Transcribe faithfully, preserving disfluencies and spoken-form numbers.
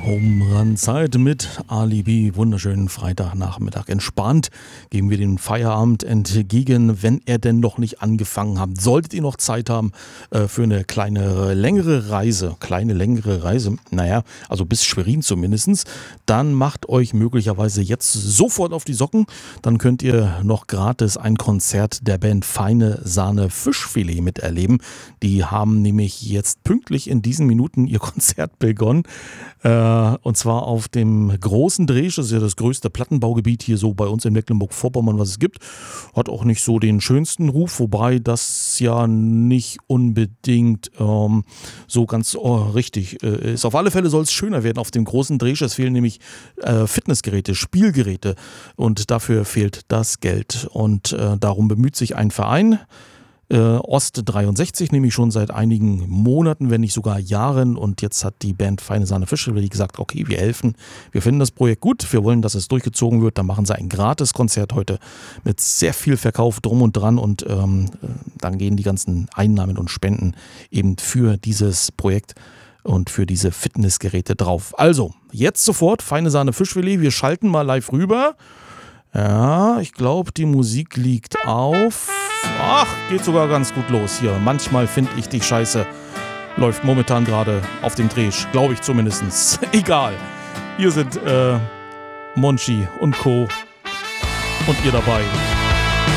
Home-Run-Zeit mit Alibi. Wunderschönen Freitagnachmittag. Entspannt gehen wir den Feierabend entgegen, wenn er denn noch nicht angefangen hat. Solltet ihr noch Zeit haben äh, für eine kleine, längere Reise, kleine, längere Reise, naja, also bis Schwerin zumindest, dann macht euch möglicherweise jetzt sofort auf die Socken. Dann könnt ihr noch gratis ein Konzert der Band Feine Sahne Fischfilet miterleben. Die haben nämlich jetzt pünktlich in diesen Minuten ihr Konzert begonnen. Äh, und zwar auf dem großen Drehsch, das ist ja das größte Plattenbaugebiet hier so bei uns in Mecklenburg-Vorpommern, was es gibt. Hat auch nicht so den schönsten Ruf, wobei das ja nicht unbedingt ähm, so ganz oh, richtig äh, ist. Auf alle Fälle soll es schöner werden auf dem großen Drehsch. Es fehlen nämlich äh, Fitnessgeräte, Spielgeräte und dafür fehlt das Geld. Und äh, darum bemüht sich ein Verein, Äh, Ost dreiundsechzig, nämlich schon seit einigen Monaten, wenn nicht sogar Jahren. Und jetzt hat die Band Feine Sahne Fischfilet gesagt, okay, wir helfen, wir finden das Projekt gut, wir wollen, dass es durchgezogen wird. Dann machen sie ein Gratiskonzert heute mit sehr viel Verkauf drum und dran. Und ähm, dann gehen die ganzen Einnahmen und Spenden eben für dieses Projekt und für diese Fitnessgeräte drauf. Also, jetzt sofort Feine Sahne Fischfilet, wir schalten mal live rüber. Ja, ich glaube, die Musik liegt auf. Ach, geht sogar ganz gut los hier. Manchmal finde ich die Scheiße. Läuft momentan gerade auf dem Drehsch, glaube ich zumindest. Egal. Hier sind äh, Monchi und Co. und ihr dabei.